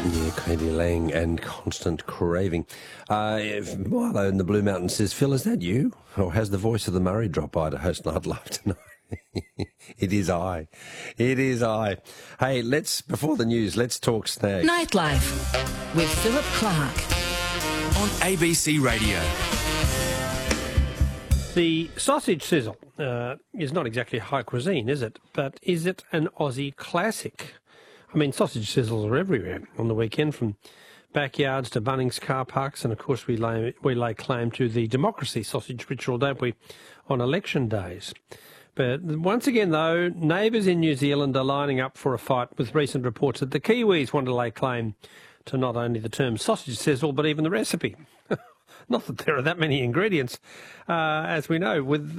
Yeah, Katie Lang and Constant Craving. Milo in the Blue Mountain says, Phil, is that you? Or has the voice of the Murray dropped by to host I'd love to know? It is I. It is I. Hey, before the news, let's talk snags. Nightlife with Philip Clark on ABC Radio. The sausage sizzle is not exactly high cuisine, is it? But is it an Aussie classic? I mean, sausage sizzles are everywhere on the weekend, from backyards to Bunnings car parks, and of course we lay claim to the democracy sausage ritual, don't we, on election days. But once again, though, neighbours in New Zealand are lining up for a fight, with recent reports that the Kiwis want to lay claim to not only the term sausage sizzle, but even the recipe. Not that there are that many ingredients, as we know, with